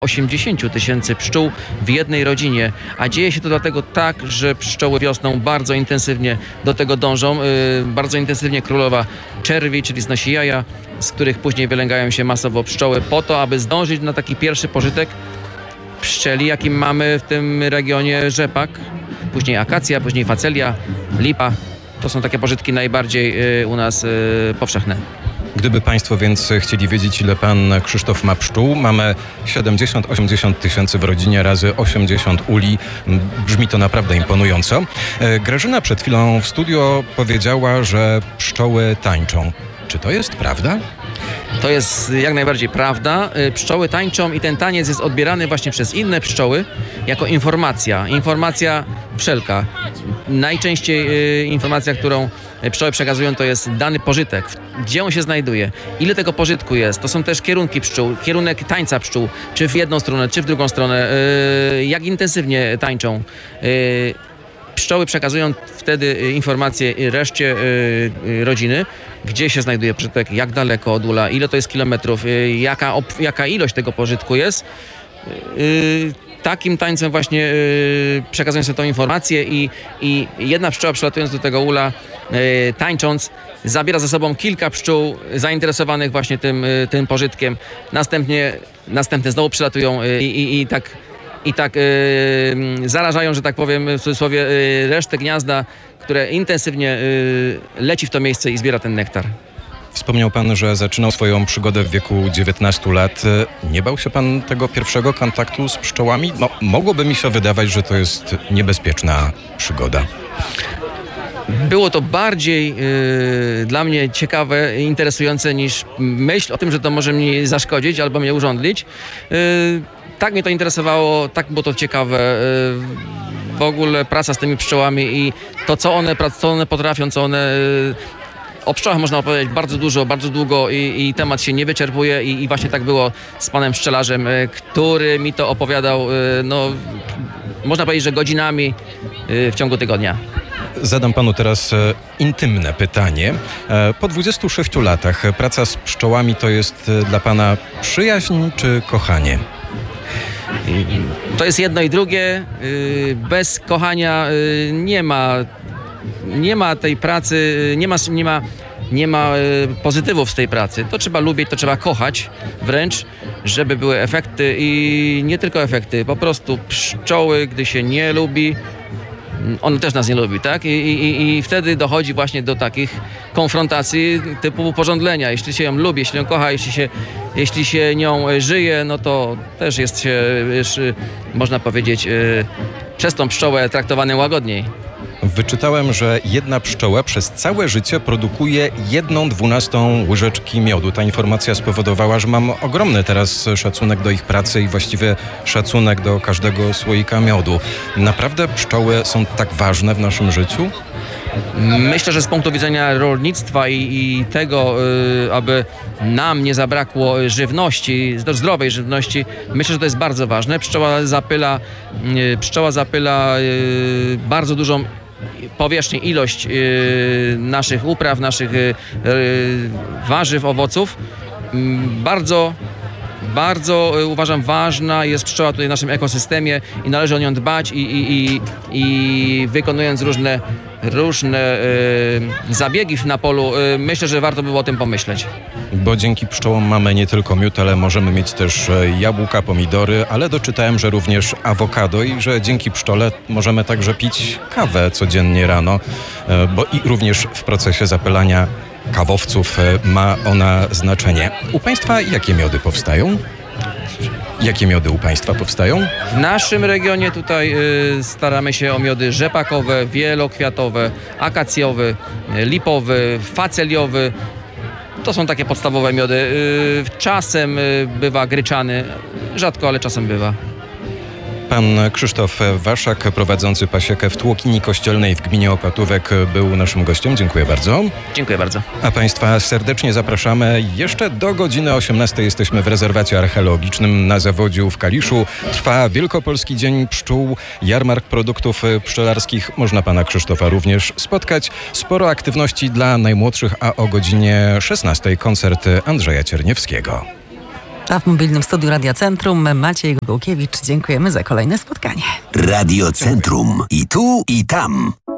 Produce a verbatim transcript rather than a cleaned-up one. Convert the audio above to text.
osiemdziesiąt tysięcy pszczół w jednej rodzinie, a dzieje się to dlatego tak, że pszczoły wiosną bardzo intensywnie do tego dążą. Yy, bardzo intensywnie królowa czerwi, czyli znosi jaja, z których później wylęgają się masowo pszczoły po to, aby zdążyć na taki pierwszy pożytek pszczeli, jakim mamy w tym regionie rzepak, później akacja, później facelia, lipa. To są takie pożytki najbardziej yy, u nas yy, powszechne. Gdyby Państwo więc chcieli wiedzieć, ile Pan Krzysztof ma pszczół, mamy siedemdziesiąt osiemdziesiąt tysięcy w rodzinie razy osiemdziesiąt uli. Brzmi to naprawdę imponująco. Grażyna przed chwilą w studio powiedziała, że pszczoły tańczą. Czy to jest prawda? To jest jak najbardziej prawda. Pszczoły tańczą i ten taniec jest odbierany właśnie przez inne pszczoły jako informacja. Informacja wszelka. Najczęściej y, informacja, którą pszczoły przekazują, to jest dany pożytek. Gdzie on się znajduje? Ile tego pożytku jest? To są też kierunki pszczół, kierunek tańca pszczół. Czy w jedną stronę, czy w drugą stronę. Y, jak intensywnie tańczą. Y, Pszczoły przekazują wtedy informacje reszcie y, rodziny, gdzie się znajduje pożytek, jak daleko od ula, ile to jest kilometrów, y, jaka, jaka ilość tego pożytku jest. Y, takim tańcem właśnie y, przekazują sobie tą informację i, i jedna pszczoła przylatując do tego ula, y, tańcząc, zabiera ze sobą kilka pszczół zainteresowanych właśnie tym, y, tym pożytkiem. Następnie, następne znowu przylatują y, i, i tak I tak yy, zarażają, że tak powiem, w cudzysłowie, yy, resztę gniazda, które intensywnie yy, leci w to miejsce i zbiera ten nektar. Wspomniał Pan, że zaczynał swoją przygodę w wieku dziewiętnastu lat. Nie bał się Pan tego pierwszego kontaktu z pszczołami? No, mogłoby mi się wydawać, że to jest niebezpieczna przygoda. Było to bardziej yy, dla mnie ciekawe i interesujące niż myśl o tym, że to może mi zaszkodzić albo mnie urządlić. Yy, tak mnie to interesowało, tak było to ciekawe. Yy, w ogóle praca z tymi pszczołami i to, co one, co one potrafią, co one... Yy, o pszczołach można opowiedzieć bardzo dużo, bardzo długo i, i temat się nie wyczerpuje i, i właśnie tak było z panem pszczelarzem, yy, który mi to opowiadał, yy, no, można powiedzieć, że godzinami yy, w ciągu tygodnia. Zadam Panu teraz e, intymne pytanie. E, po dwudziestu sześciu latach praca z pszczołami to jest e, dla Pana przyjaźń czy kochanie? To jest jedno i drugie. Bez kochania nie ma, nie ma tej pracy, nie ma, nie ma, nie ma pozytywów z tej pracy. To trzeba lubić, to trzeba kochać wręcz, żeby były efekty i nie tylko efekty. Po prostu pszczoły, gdy się nie lubi, on też nas nie lubi, tak? I, i, I wtedy dochodzi właśnie do takich konfrontacji typu porządlenia. Jeśli się ją lubi, jeśli ją kocha, jeśli się, jeśli się nią żyje, no to też jest się, już, można powiedzieć, przez tą pszczołę traktowany łagodniej. Wyczytałem, że jedna pszczoła przez całe życie produkuje jedną dwunastą łyżeczki miodu. Ta informacja spowodowała, że mam ogromny teraz szacunek do ich pracy i właściwie szacunek do każdego słoika miodu. Naprawdę pszczoły są tak ważne w naszym życiu? Myślę, że z punktu widzenia rolnictwa i, i tego, y, aby nam nie zabrakło żywności, zdrowej żywności, myślę, że to jest bardzo ważne. Pszczoła zapyla, y, pszczoła zapyla y, bardzo dużą powierzchnię, ilość y, naszych upraw, naszych y, y, warzyw, owoców. Y, bardzo Bardzo y, uważam, ważna jest pszczoła tutaj w naszym ekosystemie i należy o nią dbać i, i, i, i wykonując różne, różne y, zabiegi na polu, y, myślę, że warto by było o tym pomyśleć. Bo dzięki pszczołom mamy nie tylko miód, ale możemy mieć też jabłka, pomidory, ale doczytałem, że również awokado i że dzięki pszczole możemy także pić kawę codziennie rano, y, bo i również w procesie zapylania kawowców ma ona znaczenie. U Państwa jakie miody powstają? Jakie miody u Państwa powstają? W naszym regionie tutaj y, staramy się o miody rzepakowe, wielokwiatowe, akacjowy, lipowy, faceliowy. To są takie podstawowe miody. Y, czasem y, bywa gryczany, rzadko, ale czasem bywa. Pan Krzysztof Waszak, prowadzący pasiekę w Tłokini Kościelnej w gminie Opatówek, był naszym gościem. Dziękuję bardzo. Dziękuję bardzo. A Państwa serdecznie zapraszamy. Jeszcze do godziny osiemnastej jesteśmy w rezerwacie archeologicznym na Zawodziu w Kaliszu. Trwa Wielkopolski Dzień Pszczół, jarmark produktów pszczelarskich. Można Pana Krzysztofa również spotkać. Sporo aktywności dla najmłodszych, a o godzinie szesnastej koncert Andrzeja Cierniewskiego. A w mobilnym studiu Radia Centrum Maciej Gołkiewicz. Dziękujemy za kolejne spotkanie. Radio Centrum. I tu, i tam.